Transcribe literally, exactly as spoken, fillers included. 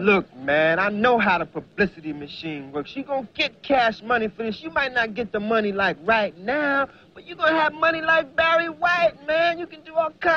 Look, man, I know how the publicity machine works. You gonna get cash money for this. You might not get the money like right now, but you gonna have money like Barry White, man. You can do all kinds